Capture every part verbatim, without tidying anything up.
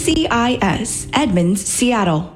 C I S, Edmonds, Seattle.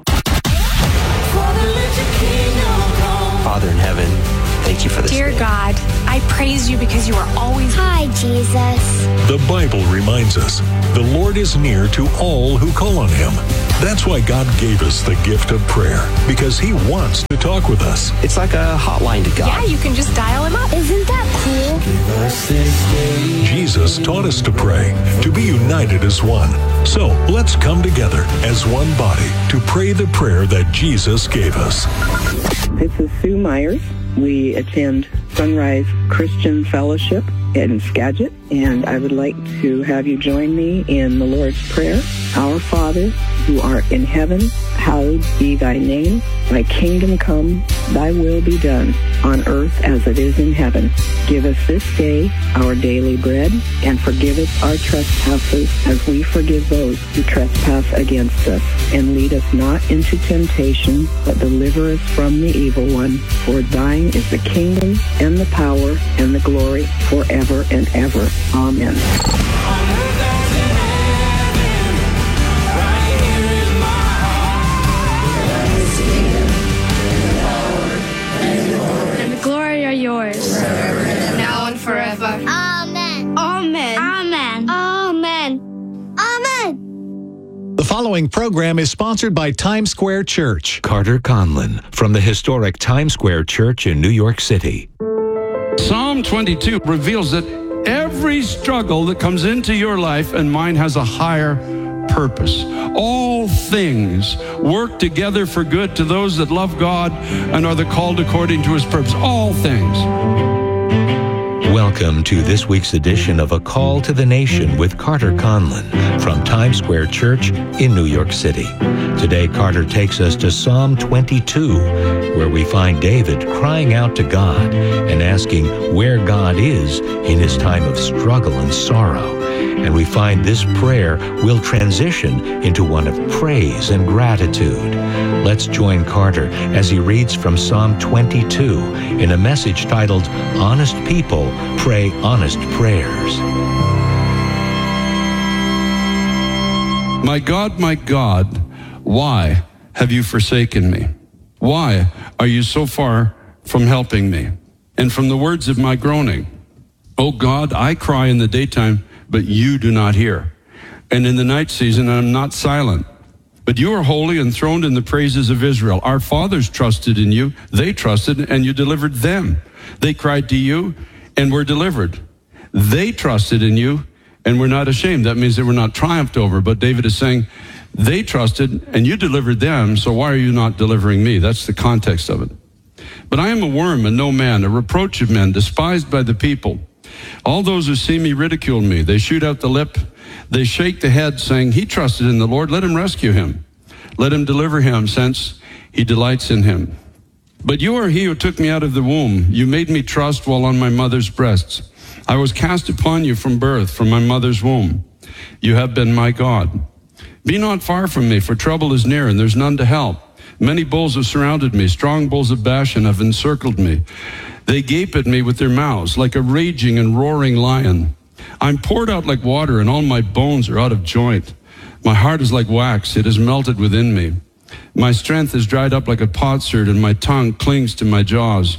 Father in heaven, thank you for this Dear day. God, I praise you because you are always... Hi, Jesus. The Bible reminds us the Lord is near to all who call on him. That's why God gave us the gift of prayer, because he wants to talk with us. It's like a hotline to God. Yeah, you can just dial him up. Isn't that cool? Jesus taught us to pray, to be united as one. So let's come together as one body to pray the prayer that Jesus gave us. This is Sue Myers. We attend Sunrise Christian Fellowship in Skagit, and I would like to have you join me in the Lord's Prayer. Our Father, who art in heaven, hallowed be thy name. Thy kingdom come, thy will be done, on earth as it is in heaven. Give us this day our daily bread, and forgive us our trespasses as we forgive those who trespass against us. And lead us not into temptation, but deliver us from the evil one. For thine is the kingdom, and the power, and the glory, forever and ever. Amen. Yours, now and forever. Amen. Amen. Amen. Amen. Amen. The following program is sponsored by Times Square Church. Carter Conlon from the historic Times Square Church in New York City. Psalm twenty-two reveals that every struggle that comes into your life and mine has a higher purpose. All things work together for good to those that love God and are the called according to his purpose. All things. Welcome to this week's edition of A Call to the Nation with Carter Conlon from Times Square Church in New York City. Today, Carter takes us to Psalm twenty-two, where we find David crying out to God and asking where God is in his time of struggle and sorrow. And we find this prayer will transition into one of praise and gratitude. Let's join Carter as he reads from Psalm twenty-two in a message titled, Honest People Pray Honest Prayers. My God, my God, why have you forsaken me? Why are you so far from helping me and from the words of my groaning? O God, I cry in the daytime, but you do not hear. And in the night season, I am not silent. But you are holy, enthroned in the praises of Israel. Our fathers trusted in you. They trusted, and you delivered them. They cried to you, and were delivered. They trusted in you, and were not ashamed. That means they were not triumphed over. But David is saying, they trusted, and you delivered them, so why are you not delivering me? That's the context of it. But I am a worm and no man, a reproach of men, despised by the people. All those who see me ridicule me. They shoot out the lip. They shake the head, saying, he trusted in the Lord. Let him rescue him. Let him deliver him, since he delights in him. But you are he who took me out of the womb. You made me trust while on my mother's breasts. I was cast upon you from birth, from my mother's womb. You have been my God. Be not far from me, for trouble is near, and there's none to help. Many bulls have surrounded me. Strong bulls of Bashan have encircled me. They gape at me with their mouths like a raging and roaring lion. I'm poured out like water, and all my bones are out of joint. My heart is like wax. It is melted within me. My strength is dried up like a potsherd, and my tongue clings to my jaws.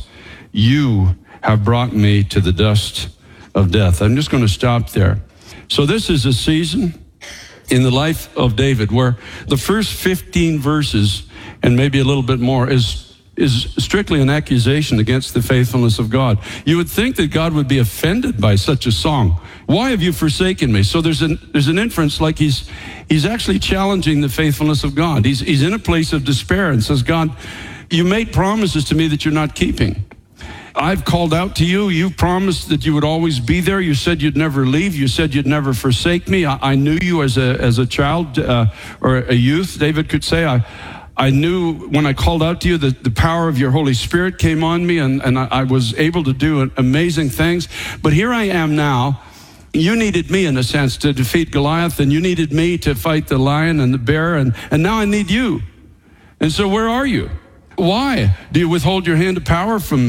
You have brought me to the dust of death. I'm just going to stop there. So this is a season in the life of David where the first fifteen verses, and maybe a little bit more, is is strictly an accusation against the faithfulness of God. You would think that God would be offended by such a song. Why have you forsaken me? So there's an there's an inference like he's he's actually challenging the faithfulness of God. He's he's in a place of despair and says, God, you made promises to me that you're not keeping. I've called out to you. You promised that you would always be there. You said you'd never leave. You said you'd never forsake me. I, I knew you as a as a child uh, or a youth, David could say. I I knew when I called out to you that the power of your Holy Spirit came on me, and, and I, I was able to do amazing things. But here I am now. You needed me, in a sense, to defeat Goliath, and you needed me to fight the lion and the bear, and, and now I need you. And so where are you? Why do you withhold your hand of power from me?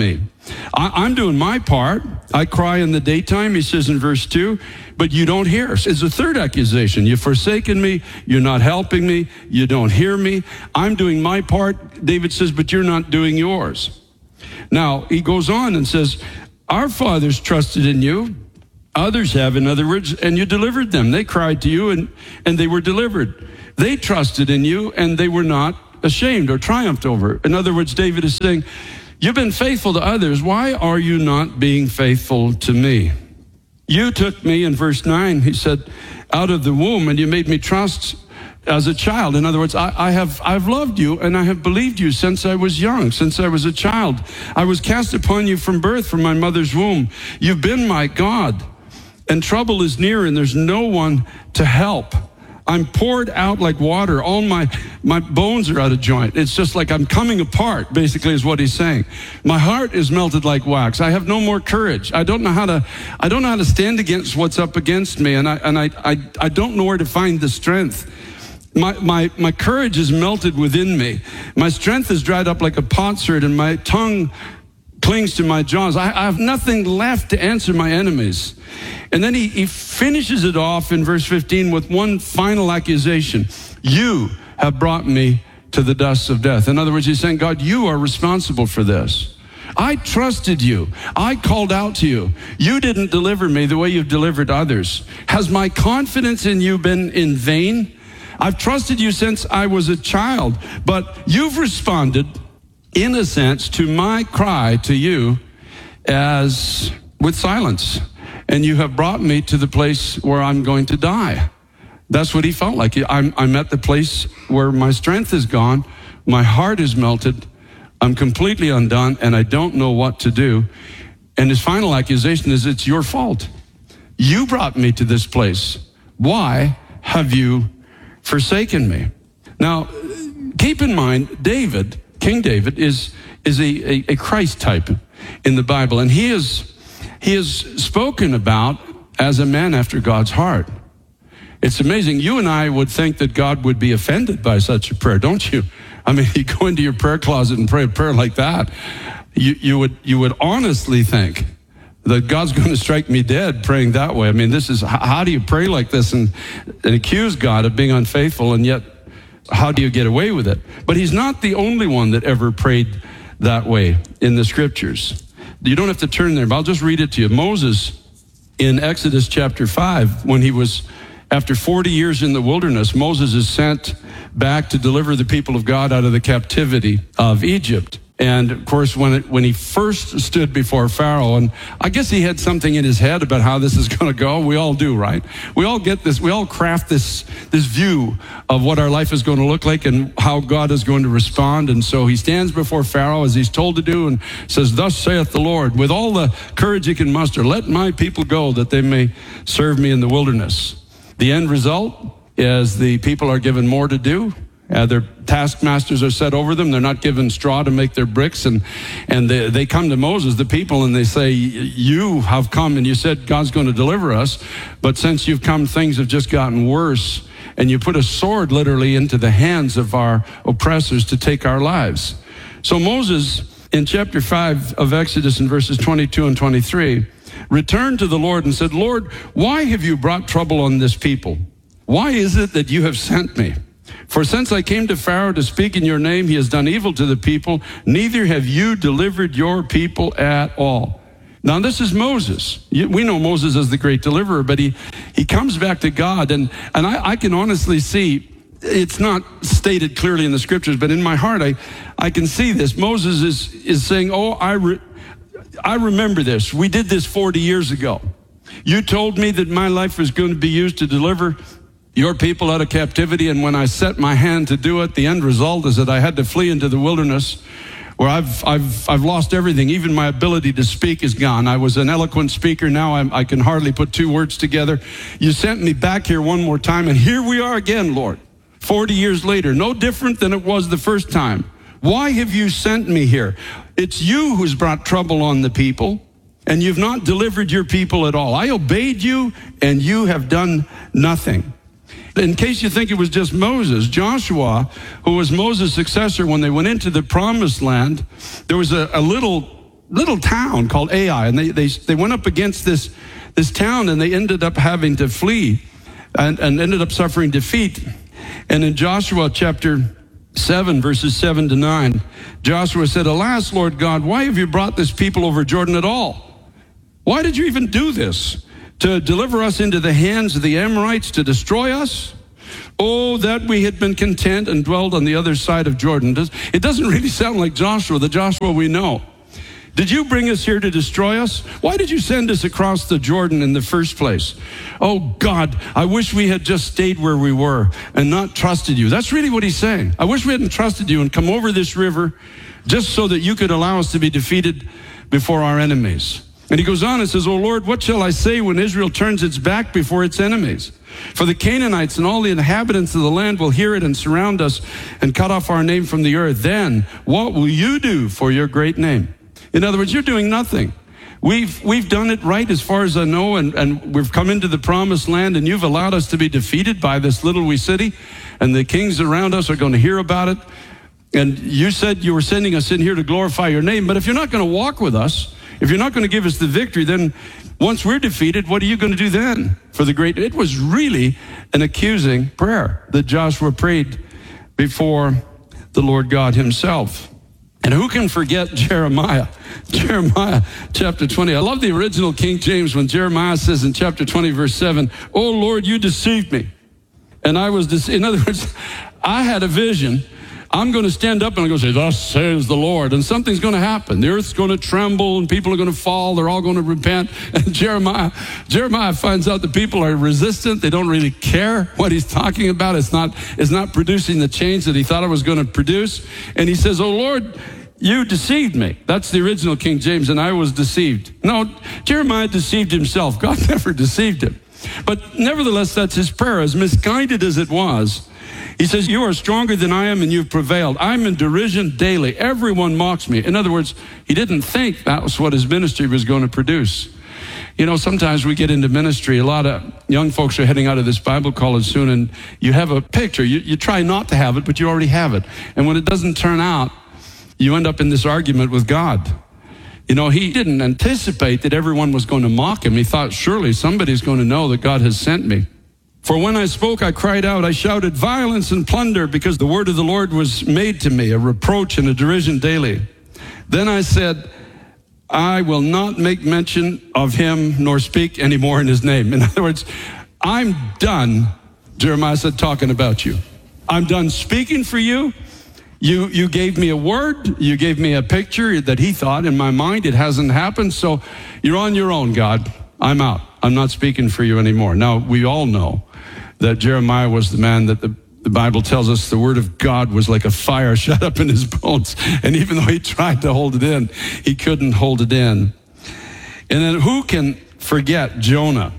I, I'm doing my part. I cry in the daytime, he says in verse two, but you don't hear. It's a third accusation. You've forsaken me. You're not helping me. You don't hear me. I'm doing my part. David says, but you're not doing yours. Now, he goes on and says, our fathers trusted in you. Others have, in other words, and you delivered them. They cried to you and, and they were delivered. They trusted in you and they were not ashamed or triumphed over. In other words, David is saying, you've been faithful to others. Why are you not being faithful to me? You took me, in verse nine, he said, out of the womb, and you made me trust as a child. In other words, I, I have I've loved you and I have believed you since I was young, since I was a child. I was cast upon you from birth, from my mother's womb. You've been my God, and trouble is near, and there's no one to help. I'm poured out like water. All my, my bones are out of joint. It's just like I'm coming apart, basically, is what he's saying. My heart is melted like wax. I have no more courage. I don't know how to, I don't know how to stand against what's up against me. And I, and I, I, I don't know where to find the strength. My, my, my courage is melted within me. My strength is dried up like a potsherd, and my tongue clings to my jaws. I, I have nothing left to answer my enemies. And then he, he finishes it off in verse fifteen with one final accusation. You have brought me to the dust of death. In other words, he's saying, God, you are responsible for this. I trusted you. I called out to you. You didn't deliver me the way you've delivered others. Has my confidence in you been in vain? I've trusted you since I was a child, but you've responded, in a sense, to my cry to you as with silence. And you have brought me to the place where I'm going to die. That's what he felt like. I'm, I'm at the place where my strength is gone. My heart is melted. I'm completely undone, and I don't know what to do. And his final accusation is, it's your fault. You brought me to this place. Why have you forsaken me? Now, keep in mind, David, King David, is, is a, a, a Christ type in the Bible. And he is, he is spoken about as a man after God's heart. It's amazing. You and I would think that God would be offended by such a prayer, don't you? I mean, you go into your prayer closet and pray a prayer like that, you, you would you would honestly think that God's going to strike me dead praying that way. I mean, this is, how do you pray like this and, and accuse God of being unfaithful, and yet how do you get away with it? But he's not the only one that ever prayed that way in the scriptures. You don't have to turn there, but I'll just read it to you. Moses, in Exodus chapter five, when he was, after forty years in the wilderness, Moses is sent back to deliver the people of God out of the captivity of Egypt. And of course, when it, when he first stood before Pharaoh, and I guess he had something in his head about how this is going to go. We all do, right? We all get this, we all craft this, this view of what our life is going to look like and how God is going to respond. And so he stands before Pharaoh as he's told to do and says, thus saith the Lord, with all the courage he can muster, let my people go that they may serve me in the wilderness. The end result is the people are given more to do. Uh, their taskmasters are set over them. They're not given straw to make their bricks. And, and they, they come to Moses, the people, and they say, you have come and you said God's going to deliver us. But since you've come, things have just gotten worse. And you put a sword literally into the hands of our oppressors to take our lives. So Moses, in chapter five of Exodus, in verses twenty-two and twenty-three, returned to the Lord and said, Lord, why have you brought trouble on this people? Why is it that you have sent me? For since I came to Pharaoh to speak in your name, he has done evil to the people. Neither have you delivered your people at all. Now, this is Moses. We know Moses as the great deliverer, but he, he comes back to God. And, and I, I can honestly see, it's not stated clearly in the scriptures, but in my heart, I, I can see this. Moses is, is saying, oh, I, re, I remember this. We did this forty years ago. You told me that my life was going to be used to deliver your people out of captivity, and when I set my hand to do it, the end result is that I had to flee into the wilderness, where I've I've I've lost everything. Even my ability to speak is gone. I was an eloquent speaker. Now I'm, I can hardly put two words together. You sent me back here one more time, and here we are again, Lord, forty years later, no different than it was the first time. Why have you sent me here? It's you who's brought trouble on the people, and you've not delivered your people at all. I obeyed you, and you have done nothing. In case you think it was just Moses, Joshua, who was Moses' successor when they went into the promised land, there was a, a little little town called Ai, and they, they, they went up against this, this town, and they ended up having to flee and, and ended up suffering defeat. And in Joshua chapter seven, verses seven to nine, Joshua said, "Alas, Lord God, why have you brought this people over Jordan at all? Why did you even do this? To deliver us into the hands of the Amorites to destroy us? Oh, that we had been content and dwelled on the other side of Jordan." It doesn't really sound like Joshua, the Joshua we know. Did you bring us here to destroy us? Why did you send us across the Jordan in the first place? Oh God, I wish we had just stayed where we were and not trusted you. That's really what he's saying. I wish we hadn't trusted you and come over this river just so that you could allow us to be defeated before our enemies. And he goes on and says, "Oh Lord, what shall I say when Israel turns its back before its enemies? For the Canaanites and all the inhabitants of the land will hear it and surround us and cut off our name from the earth. Then what will you do for your great name?" In other words, you're doing nothing. We've we've done it right as far as I know, and, and we've come into the promised land, and you've allowed us to be defeated by this little wee city, and the kings around us are going to hear about it. And you said you were sending us in here to glorify your name, but if you're not going to walk with us, if you're not going to give us the victory, then once we're defeated, what are you going to do then for the great? It was really an accusing prayer that Joshua prayed before the Lord God himself. And who can forget Jeremiah? Jeremiah chapter twenty. I love the original King James when Jeremiah says in chapter twenty, verse seven, "Oh Lord, you deceived me. And I was deceived." In other words, I had a vision. I'm going to stand up and I'm going to say, "Thus says the Lord," and something's going to happen. The earth's going to tremble and people are going to fall. They're all going to repent. And Jeremiah, Jeremiah finds out the people are resistant. They don't really care what he's talking about. It's not, it's not producing the change that he thought it was going to produce. And he says, "Oh Lord, you deceived me." That's the original King James, "and I was deceived." No, Jeremiah deceived himself. God never deceived him. But nevertheless, that's his prayer. As misguided as it was, he says, "You are stronger than I am and you've prevailed. I'm in derision daily. Everyone mocks me." In other words, he didn't think that was what his ministry was going to produce. You know, sometimes we get into ministry. A lot of young folks are heading out of this Bible college soon, and you have a picture. You, you try not to have it, but you already have it. And when it doesn't turn out, you end up in this argument with God. You know, he didn't anticipate that everyone was going to mock him. He thought, surely somebody's going to know that God has sent me. "For when I spoke, I cried out, I shouted violence and plunder, because the word of the Lord was made to me, a reproach and a derision daily. Then I said, I will not make mention of him nor speak anymore in his name." In other words, I'm done, Jeremiah said, talking about you. I'm done speaking for you. You you gave me a word. You gave me a picture that he thought in my mind. It hasn't happened. So you're on your own, God. I'm out. I'm not speaking for you anymore. Now, we all know that Jeremiah was the man that the, the Bible tells us the word of God was like a fire shut up in his bones. And even though he tried to hold it in, he couldn't hold it in. And then who can forget Jonah,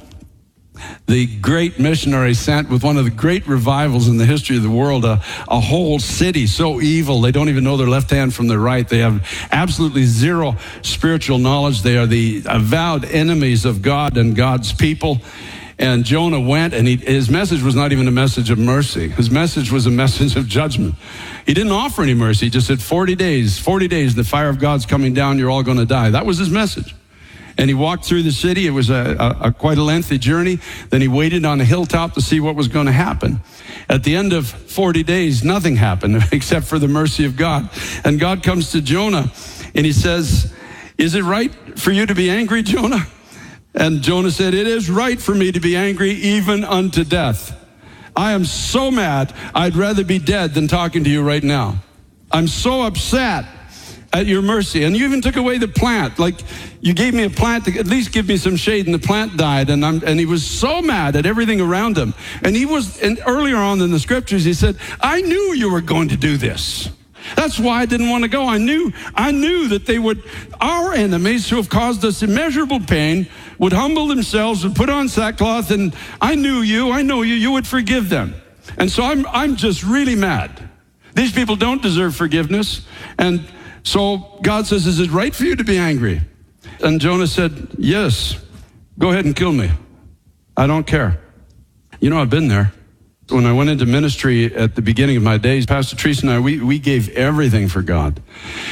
the great missionary sent with one of the great revivals in the history of the world, a, a whole city so evil they don't even know their left hand from their right. They have absolutely zero spiritual knowledge. They are the avowed enemies of God and God's people. And Jonah went, and he, his message was not even a message of mercy. His message was a message of judgment. He didn't offer any mercy. He just said, forty days, forty days, the fire of God's coming down, you're all going to die. That was his message. And he walked through the city. It was a, a, a quite a lengthy journey. Then he waited on a hilltop to see what was going to happen. At the end of forty days, nothing happened except for the mercy of God. And God comes to Jonah and he says, "Is it right for you to be angry, Jonah?" And Jonah said, "It is right for me to be angry, even unto death. I am so mad, I'd rather be dead than talking to you right now. I'm so upset at your mercy. And you even took away the plant. Like, you gave me a plant to at least give me some shade, and the plant died." And I'm, and he was so mad at everything around him. And he was, and earlier on in the scriptures, he said, "I knew you were going to do this. That's why I didn't want to go. I knew, I knew that they would, our enemies who have caused us immeasurable pain, would humble themselves and put on sackcloth. And I knew you, I know you, you would forgive them. And so I'm, I'm just really mad. These people don't deserve forgiveness." And so God says, "Is it right for you to be angry?" And Jonah said, "Yes, go ahead and kill me. I don't care." You know, I've been there. When I went into ministry at the beginning of my days, Pastor Teresa and I, we, we gave everything for God.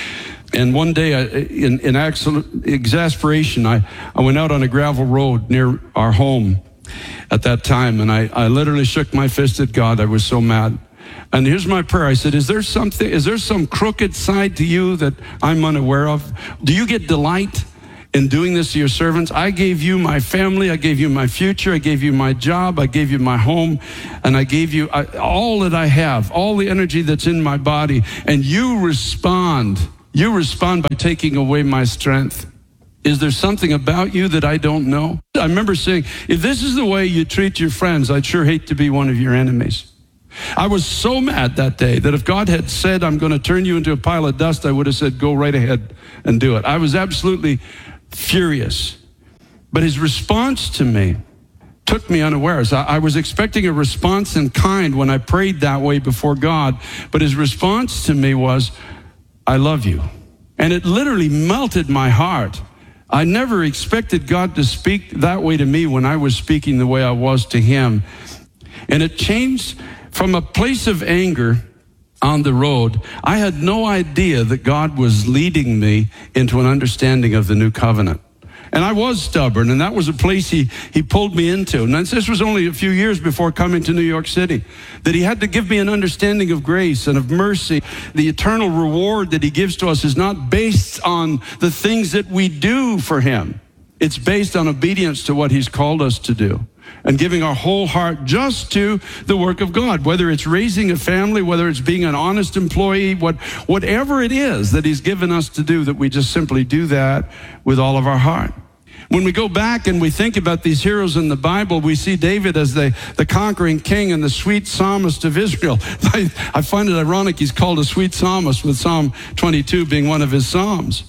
And one day, I, in, in absolute exasperation, I, I went out on a gravel road near our home at that time, and I, I literally shook my fist at God. I was so mad. And here's my prayer. I said, is there something, is there some crooked side to you that I'm unaware of? Do you get delight in doing this to your servants? I gave you my family. I gave you my future. I gave you my job. I gave you my home. And I gave you I, all that I have, all the energy that's in my body. And you respond. You respond by taking away my strength. Is there something about you that I don't know? I remember saying, if this is the way you treat your friends, I'd sure hate to be one of your enemies. I was so mad that day that if God had said, I'm going to turn you into a pile of dust, I would have said, go right ahead and do it. I was absolutely furious. But his response to me took me unawares. I, I was expecting a response in kind when I prayed that way before God. But his response to me was, I love you. And it literally melted my heart. I never expected God to speak that way to me when I was speaking the way I was to him. And it changed from a place of anger on the road. I had no idea that God was leading me into an understanding of the new covenant. And I was stubborn, and that was a place he, he pulled me into. And this was only a few years before coming to New York City, that he had to give me an understanding of grace and of mercy. The eternal reward that he gives to us is not based on the things that we do for him. It's based on obedience to what he's called us to do and giving our whole heart just to the work of God, whether it's raising a family, whether it's being an honest employee, what, whatever it is that he's given us to do, that we just simply do that with all of our heart. When we go back and we think about these heroes in the Bible, we see David as the, the conquering king and the sweet psalmist of Israel. I, I find it ironic he's called a sweet psalmist, with Psalm twenty-two being one of his psalms.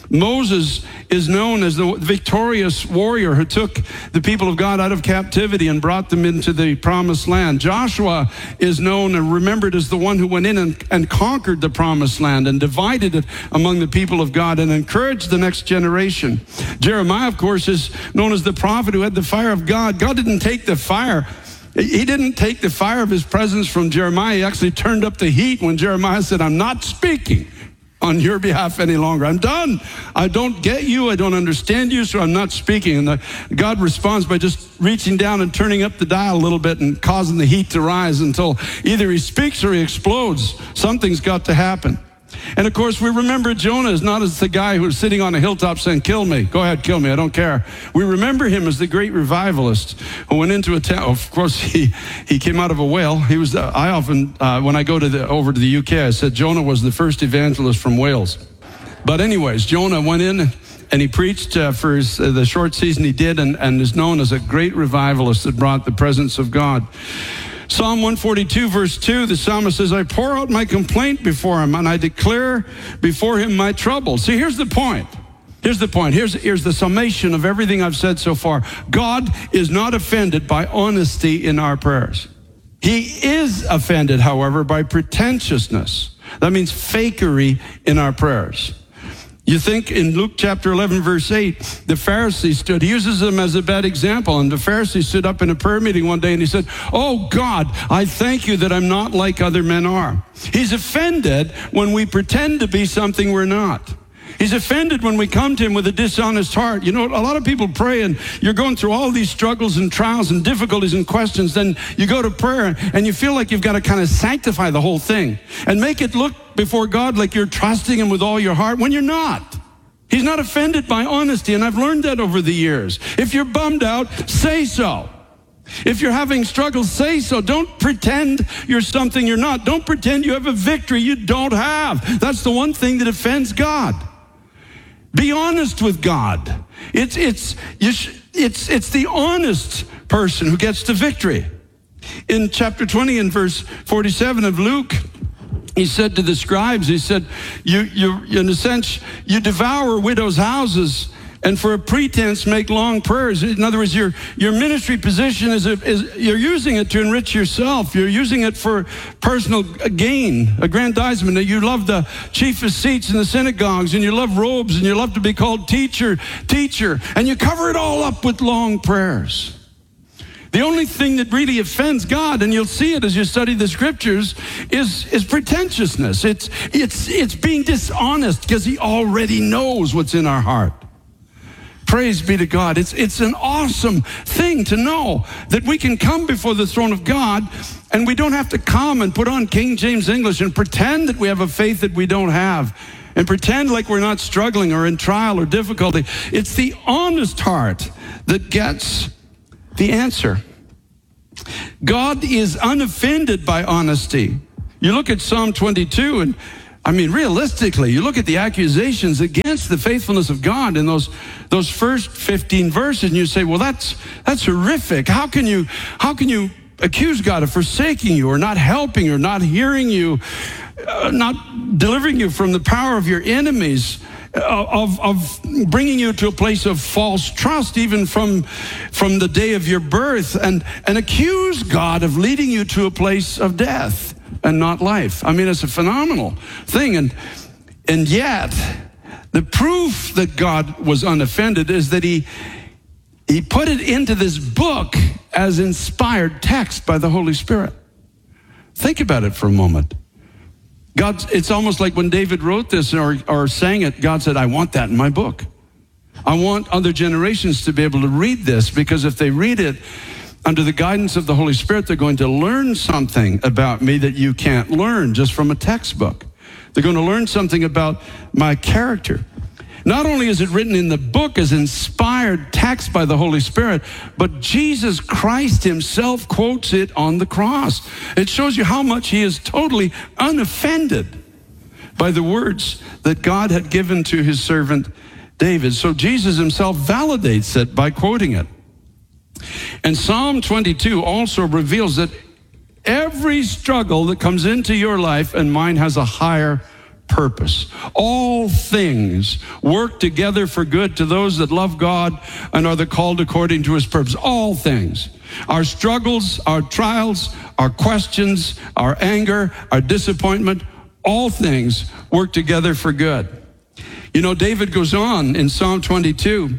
Moses is known as the victorious warrior who took the people of God out of captivity and brought them into the promised land. Joshua is known and remembered as the one who went in and, and conquered the promised land and divided it among the people of God and encouraged the next generation. Jeremiah, of course, is known as the prophet who had the fire of God. God didn't take the fire. He didn't take the fire of his presence from Jeremiah. He actually turned up the heat when Jeremiah said, I'm not speaking on your behalf any longer. I'm done. I don't get you. I don't understand you, so I'm not speaking. And the, God responds by just reaching down and turning up the dial a little bit and causing the heat to rise until either he speaks or he explodes. Something's got to happen. And of course, we remember Jonah as not as the guy who was sitting on a hilltop saying, kill me, go ahead, kill me, I don't care. We remember him as the great revivalist who went into a town. Of course, he, he came out of a whale. He was, uh, I often, uh, when I go to the, over to the U K, I said Jonah was the first evangelist from Wales. But anyways, Jonah went in and he preached uh, for his, uh, the short season he did, and, and is known as a great revivalist that brought the presence of God. Psalm one forty-two, verse two, the psalmist says, I pour out my complaint before him, and I declare before him my trouble. See, here's the point. Here's the point. Here's, here's the summation of everything I've said so far. God is not offended by honesty in our prayers. He is offended, however, by pretentiousness. That means fakery in our prayers. You think in Luke chapter eleven, verse eight, the Pharisee stood. He uses them as a bad example. And the Pharisee stood up in a prayer meeting one day and he said, oh God, I thank you that I'm not like other men are. He's offended when we pretend to be something we're not. He's offended when we come to him with a dishonest heart. You know, a lot of people pray and you're going through all these struggles and trials and difficulties and questions. Then you go to prayer and you feel like you've got to kind of sanctify the whole thing and make it look before God like you're trusting him with all your heart when you're not. He's not offended by honesty, and I've learned that over the years. If you're bummed out, say so. If you're having struggles, say so. Don't pretend you're something you're not. Don't pretend you have a victory you don't have. That's the one thing that offends God. Be honest with God. It's, it's, you sh- it's, it's the honest person who gets the victory. In chapter twenty and verse forty-seven of Luke, he said to the scribes, he said, you, you, in a sense, you devour widows' houses and for a pretense make long prayers. In other words, your, your ministry position is, a, is you're using it to enrich yourself. You're using it for personal gain, aggrandizement. You love the chiefest seats in the synagogues, and you love robes, and you love to be called teacher, teacher, and you cover it all up with long prayers. The only thing that really offends God, and you'll see it as you study the scriptures, is, is pretentiousness. It's, it's, it's being dishonest because he already knows what's in our heart. Praise be to God. It's, it's an awesome thing to know that we can come before the throne of God and we don't have to come and put on King James English and pretend that we have a faith that we don't have and pretend like we're not struggling or in trial or difficulty. It's the honest heart that gets the answer. God is unoffended by honesty. You look at Psalm twenty-two, and I mean, realistically, you look at the accusations against the faithfulness of God in those those first fifteen verses, and you say, well, that's that's horrific. How can you how can you accuse God of forsaking you or not helping you or not hearing you, uh, not delivering you from the power of your enemies? Of, of bringing you to a place of false trust, even from, from the day of your birth, and, and accuse God of leading you to a place of death and not life. I mean, it's a phenomenal thing. And, and yet, the proof that God was unoffended is that he, he put it into this book as inspired text by the Holy Spirit. Think about it for a moment. God, it's almost like when David wrote this or, or sang it, God said, I want that in my book. I want other generations to be able to read this, because if they read it under the guidance of the Holy Spirit, they're going to learn something about me that you can't learn just from a textbook. They're going to learn something about my character. Not only is it written in the book as inspired text by the Holy Spirit, but Jesus Christ himself quotes it on the cross. It shows you how much he is totally unoffended by the words that God had given to his servant David. So Jesus himself validates it by quoting it. And Psalm twenty-two also reveals that every struggle that comes into your life and mine has a higher purpose. All things work together for good to those that love God and are the called according to his purpose. All things. Our struggles, our trials, our questions, our anger, our disappointment, all things work together for good. You know, David goes on in Psalm twenty-two.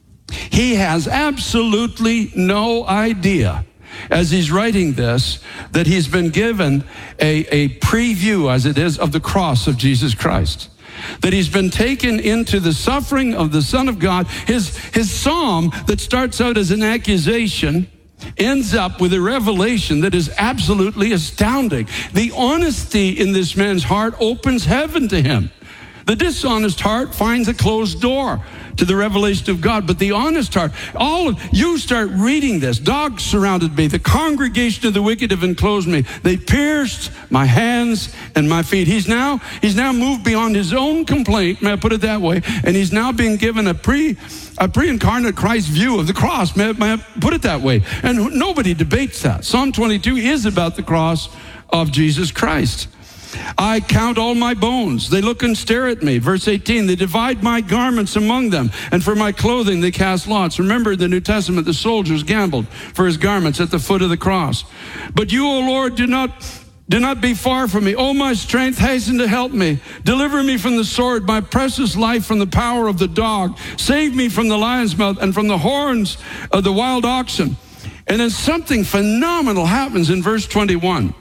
He has absolutely no idea, as he's writing this, that he's been given a, a preview, as it is, of the cross of Jesus Christ. That he's been taken into the suffering of the Son of God. His, his psalm that starts out as an accusation ends up with a revelation that is absolutely astounding. The honesty in this man's heart opens heaven to him. The dishonest heart finds a closed door to the revelation of God. But the honest heart, all of you start reading this. Dogs surrounded me. The congregation of the wicked have enclosed me. They pierced my hands and my feet. He's now, he's now moved beyond his own complaint, may I put it that way, and he's now being given a pre, a pre-incarnate Christ view of the cross, may I, may I put it that way. And nobody debates that. Psalm twenty-two is about the cross of Jesus Christ. I count all my bones. They look and stare at me. Verse eighteen, they divide my garments among them, and for my clothing they cast lots. Remember, in the New Testament, the soldiers gambled for his garments at the foot of the cross. But you, O Lord, do not, do not be far from me. O my strength, hasten to help me. Deliver me from the sword, my precious life from the power of the dog. Save me from the lion's mouth and from the horns of the wild oxen. And then something phenomenal happens in verse twenty-one.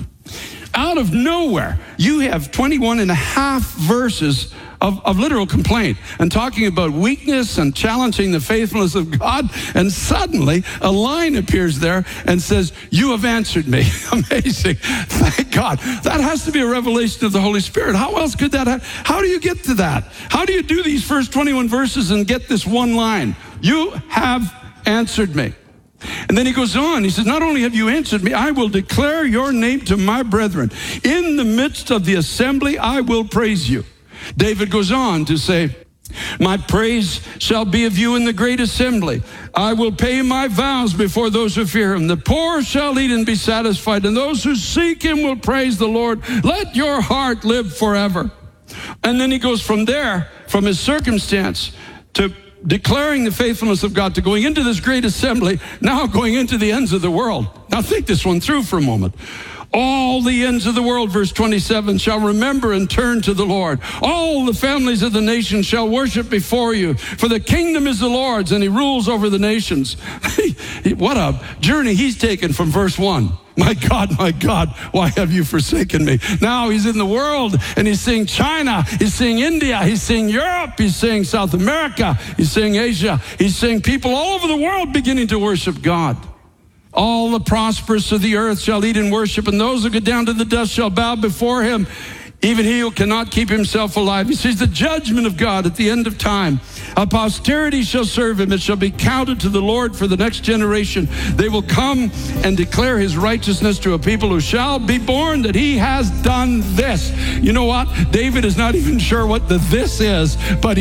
Out of nowhere, you have twenty-one and a half verses of, of literal complaint and talking about weakness and challenging the faithfulness of God. And suddenly a line appears there and says, you have answered me. Amazing. Thank God. That has to be a revelation of the Holy Spirit. How else could that happen? How do you get to that? How do you do these first twenty-one verses and get this one line? You have answered me. And then he goes on, he says, not only have you answered me, I will declare your name to my brethren. In the midst of the assembly, I will praise you. David goes on to say, my praise shall be of you in the great assembly. I will pay my vows before those who fear him. The poor shall eat and be satisfied, and those who seek him will praise the Lord. Let your heart live forever. And then he goes from there, from his circumstance, to declaring the faithfulness of God, to going into this great assembly, now going into the ends of the world. Now think this one through for a moment. All the ends of the world, verse twenty-seven, shall remember and turn to the Lord. All the families of the nations shall worship before you. For the kingdom is the Lord's, and he rules over the nations. What a journey he's taken from verse one. My God, my God, why have you forsaken me? Now he's in the world, and he's seeing China, he's seeing India, he's seeing Europe, he's seeing South America, he's seeing Asia, he's seeing people all over the world beginning to worship God. All the prosperous of the earth shall eat and worship, and those who go down to the dust shall bow before him, even he who cannot keep himself alive. He sees the judgment of God at the end of time. A posterity shall serve him. It shall be counted to the Lord for the next generation. They will come and declare his righteousness to a people who shall be born, that he has done this. You know what? David is not even sure what the this is, but he